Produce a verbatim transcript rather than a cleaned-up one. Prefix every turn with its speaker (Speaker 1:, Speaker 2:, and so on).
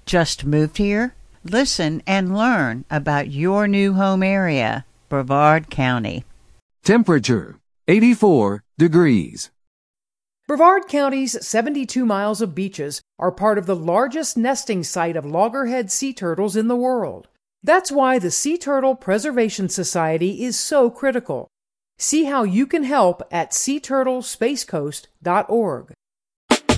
Speaker 1: Just moved here? Listen and learn about your new home area, Brevard County.
Speaker 2: Temperature, eighty-four degrees.
Speaker 3: Brevard County's seventy-two miles of beaches are part of the largest nesting site of loggerhead sea turtles in the world. That's why the Sea Turtle Preservation Society is so critical. See how you can help at sea turtle space coast dot org.